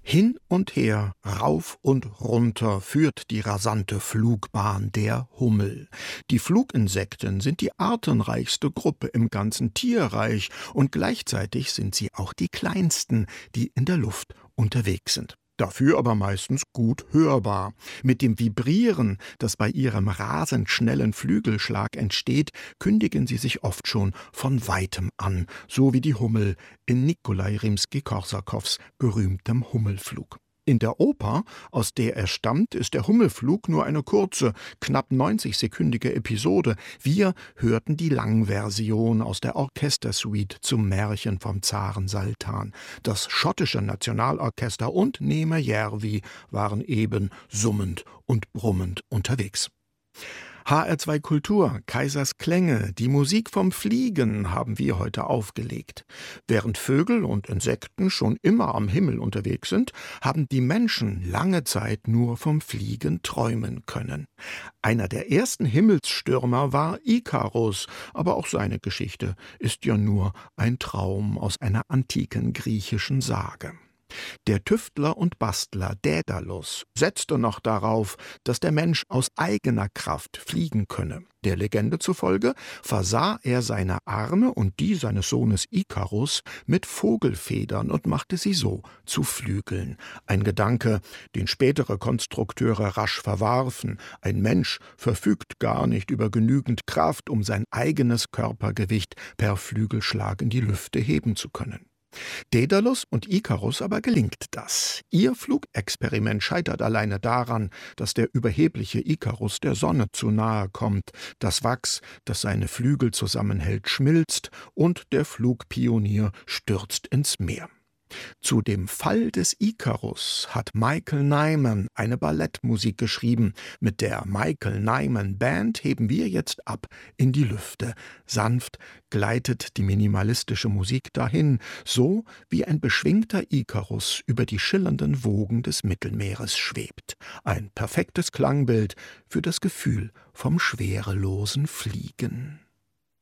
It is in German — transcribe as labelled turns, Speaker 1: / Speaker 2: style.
Speaker 1: Hin und her, rauf und runter führt die rasante Flugbahn der Hummel. Die Fluginsekten sind die artenreichste Gruppe im ganzen Tierreich und gleichzeitig sind sie auch die kleinsten, die in der Luft unterwegs sind. Dafür aber meistens gut hörbar. Mit dem Vibrieren, das bei ihrem rasend schnellen Flügelschlag entsteht, kündigen sie sich oft schon von weitem an, so wie die Hummel in Nikolai Rimski-Korsakows berühmtem Hummelflug. In der Oper, aus der er stammt, ist der Hummelflug nur eine kurze, knapp 90-sekündige Episode. Wir hörten die Langversion aus der Orchestersuite zum Märchen vom Zaren Sultan. Das schottische Nationalorchester und Neeme Järvi waren eben summend und brummend unterwegs. HR2 Kultur, Kaisers Klänge, die Musik vom Fliegen haben wir heute aufgelegt. Während Vögel und Insekten schon immer am Himmel unterwegs sind, haben die Menschen lange Zeit nur vom Fliegen träumen können. Einer der ersten Himmelsstürmer war Ikarus, aber auch seine Geschichte ist ja nur ein Traum aus einer antiken griechischen Sage. Der Tüftler und Bastler Dädalus setzte noch darauf, dass der Mensch aus eigener Kraft fliegen könne. Der Legende zufolge versah er seine Arme und die seines Sohnes Ikarus mit Vogelfedern und machte sie so zu Flügeln. Ein Gedanke, den spätere Konstrukteure rasch verwarfen. Ein Mensch verfügt gar nicht über genügend Kraft, um sein eigenes Körpergewicht per Flügelschlag in die Lüfte heben zu können. Dädalus und Ikarus aber gelingt das. Ihr Flugexperiment scheitert alleine daran, dass der überhebliche Ikarus der Sonne zu nahe kommt, das Wachs, das seine Flügel zusammenhält, schmilzt und der Flugpionier stürzt ins Meer. Zu dem Fall des Ikarus hat Michael Nyman eine Ballettmusik geschrieben. Mit der Michael Nyman Band heben wir jetzt ab in die Lüfte. Sanft gleitet die minimalistische Musik dahin, so wie ein beschwingter Ikarus über die schillernden Wogen des Mittelmeeres schwebt. Ein perfektes Klangbild für das Gefühl vom schwerelosen Fliegen.